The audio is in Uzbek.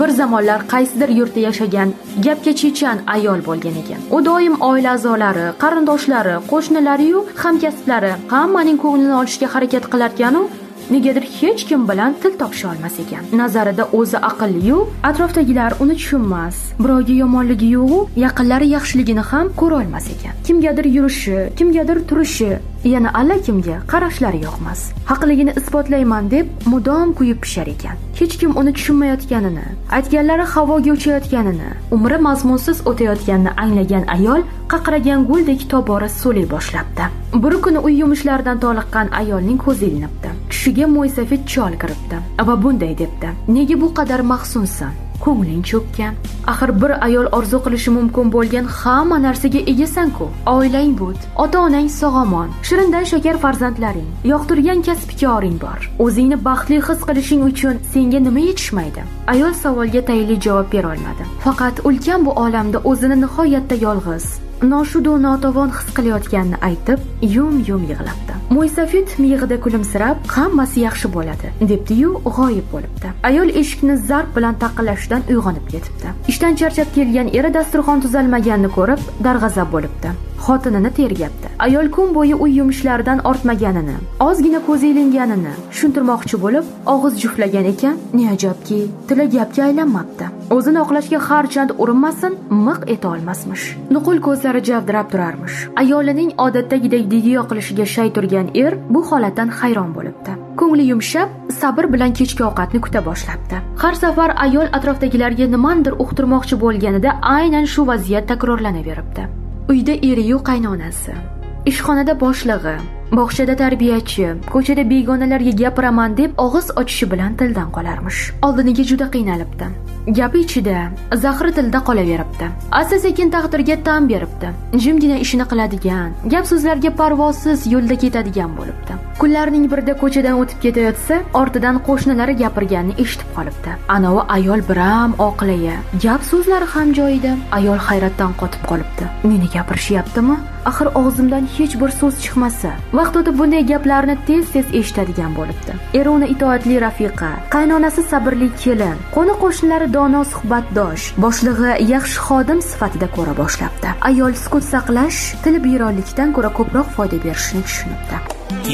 bir zamonlar qaysidir yurtda yashagan gapga chechan ayol bo'lgan ekan. U doim oila a'zolari, qarindoshlari, qo'shnilari-yu hamkasblari hammaning ko'nglini olishga harakat qilarkan-u, negadir hech kim bilan til topisha olmas ekan. Nazarida o'zi aqlli-yu, atrofdagilar uni tushunmas. Birovga yomonligi yo'q-u, yaqinlari yaxshiligini ham ko'ra olmas ekan. Kimgadir yurishi, kimgadir turishi, yana allakimga qarashlari yoqmas. Haqligini isbotlayman deb mudom kuyib pishar ekan. Hech kim uni tushunmayotganini, aytganlari havoga uchayotganini, umri mazmunsiz o'tayotganini anglagan ayol qaqragan guldek tobora so'lay boshlabdi. Bir kuni uy yumushlaridan toliqqan ayolning ko'zi ilinibdi. Tushiga mo'ysafid chol kiribdi va bunday debdi: "Nega bu qadar mahzunsan? Ko'ngling cho'kkan. Axir bir ayol orzu qilishi mumkin bo'lgan hamma narsaga egasan-ku. Oilang but, ota-onang sog'omon, shirindan shakar farzandlaring, yoqtirgan kasb-koring bor. O'zingni baxtli his qilishing uchun senga nima yetishmaydi?" Ayol savolga tayinli javob bera olmadi. Faqat ulkan bu olamda o'zini nihoyatda yolg'iz, noshudu notavon his qilayotganini aytib, yum-yum yig'labdi. Mo'ysafid miyig'ida kulimsirab, "Hammasi yaxshi bo'ladi" debdi-yu, g'oyib bo'libdi. Ayol eshikni zarb bilan taqillashidan uyg'onib ketibdi. Ishdan charchab kelgan eri dasturxon tuzalmaganini ko'rib, darg'azab bo'libdi. Xotinini tergabdi. Ayol kun bo'yi uy yumushlaridan ortmaganini, ozgina ko'zi ilinganini tushuntirmoqchi bo'lib, og'iz juftlagan ekan, ne ajabki, tili gapga aylanmabdi. O'zini oqlashga harchand urinmasin, miq eta olmasmish. Nuqul ko'zlari javdirab turarmish. Ayolining odatdagidek didiyo qilishiga shay turgan er bu holatdan hayron bo'libdi. Ko'ngli yumshab, sabr bilan kechki ovqatni kuta boshlabdi. Har safar ayol atrofdagilarga nimandir uqtirmoqchi bo'lganida aynan shu vaziyat takrorlanaveribdi. Uyda eri-yu qaynonasi, ishxonada boshlig'i, bog'chada tarbiyachi, ko'chada begonalarga gapiraman deb og'iz ochishi bilan tildan qolarmish. Oldiniga juda qiynalibdi. Gapi ichida, zahri tilda qolaveribdi. Asta-sekin taqdirga tan beribdi. Jimgina ishini qiladigan, gap so'zlarga parvosiz yo'lda ketadigan bo'libdi. Kunlarning birida ko'chadan o'tib ketayotsa, ortidan qo'shnilari gapirganini eshitib qolibdi. Anavi ayol biram oqilaya, gap so'zlari ham joyida. Ayol hayratdan qotib qolibdi. Meni gapirishyaptimi? Axir og'zimdan hech bir so'z chiqmasa. Vaqt o'tib bunday gaplarni tez-tez eshitadigan bo'libdi. Eri uni itoatli rafiqa, qaynonasi sabrli kelin, qo'ni-qo'shnilari dono suhbatdosh, boshlig'i yaxshi xodim sifatida ko'ra boshlabdi. Ayol sukut saqlash, til biyronlikdan ko'ra ko'proq foyda berishini tushunibdi.